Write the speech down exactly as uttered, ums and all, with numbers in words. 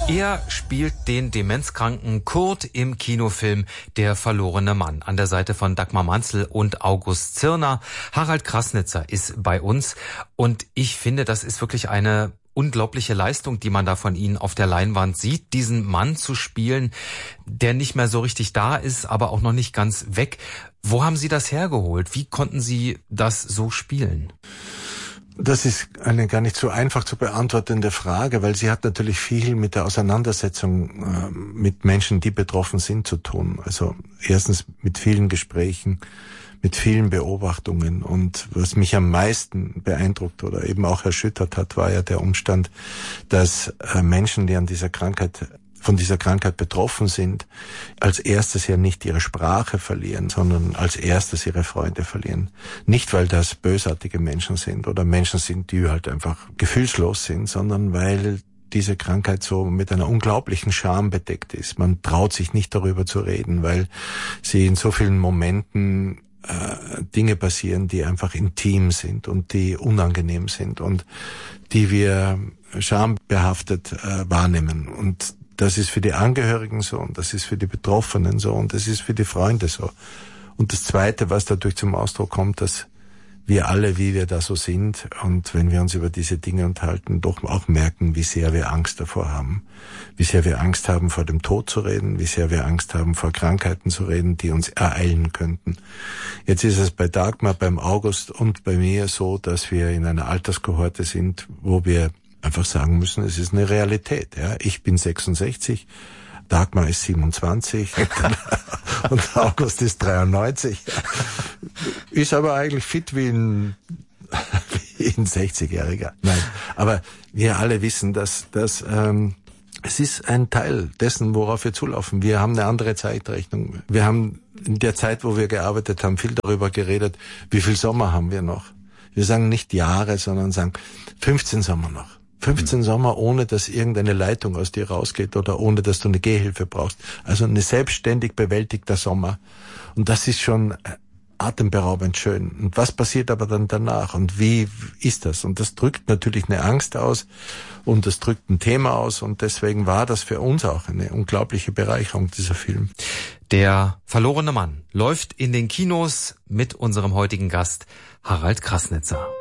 Er spielt den demenzkranken Kurt im Kinofilm Der verlorene Mann an der Seite von Dagmar Manzel und August Zirner. Harald Krassnitzer ist bei uns und ich finde, das ist wirklich eine unglaubliche Leistung, die man da von Ihnen auf der Leinwand sieht, diesen Mann zu spielen, der nicht mehr so richtig da ist, aber auch noch nicht ganz weg. Wo haben Sie das hergeholt? Wie konnten Sie das so spielen? Das ist eine gar nicht so einfach zu beantwortende Frage, weil sie hat natürlich viel mit der Auseinandersetzung äh, mit Menschen, die betroffen sind, zu tun. Also erstens mit vielen Gesprächen, mit vielen Beobachtungen. Und was mich am meisten beeindruckt oder eben auch erschüttert hat, war ja der Umstand, dass äh, Menschen, die an dieser Krankheit von dieser Krankheit betroffen sind, als erstes ja nicht ihre Sprache verlieren, sondern als erstes ihre Freunde verlieren. Nicht, weil das bösartige Menschen sind oder Menschen sind, die halt einfach gefühlslos sind, sondern weil diese Krankheit so mit einer unglaublichen Scham bedeckt ist. Man traut sich nicht darüber zu reden, weil sie in so vielen Momenten äh, Dinge passieren, die einfach intim sind und die unangenehm sind und die wir schambehaftet äh, wahrnehmen. Und das ist für die Angehörigen so und das ist für die Betroffenen so und das ist für die Freunde so. Und das Zweite, was dadurch zum Ausdruck kommt, dass wir alle, wie wir da so sind und wenn wir uns über diese Dinge unterhalten, doch auch merken, wie sehr wir Angst davor haben. Wie sehr wir Angst haben, vor dem Tod zu reden, wie sehr wir Angst haben, vor Krankheiten zu reden, die uns ereilen könnten. Jetzt ist es bei Dagmar, beim August und bei mir so, dass wir in einer Alterskohorte sind, wo wir einfach sagen müssen, es ist eine Realität. Ja, ich bin sechsundsechzig, Dagmar ist siebenundzwanzig und August ist dreiundneunzig. Ist aber eigentlich fit wie ein, wie ein sechzigjähriger. Nein, aber wir alle wissen, dass, dass ähm, es ist ein Teil dessen, worauf wir zulaufen. Wir haben eine andere Zeitrechnung. Wir haben in der Zeit, wo wir gearbeitet haben, viel darüber geredet, wie viel Sommer haben wir noch. Wir sagen nicht Jahre, sondern sagen fünfzehn Sommer noch. fünfzehn Sommer, ohne dass irgendeine Leitung aus dir rausgeht oder ohne dass du eine Gehhilfe brauchst. Also eine selbstständig bewältigter Sommer. Und das ist schon atemberaubend schön. Und was passiert aber dann danach? Und wie ist das? Und das drückt natürlich eine Angst aus und das drückt ein Thema aus. Und deswegen war das für uns auch eine unglaubliche Bereicherung, dieser Film. Der verlorene Mann läuft in den Kinos mit unserem heutigen Gast Harald Krassnitzer.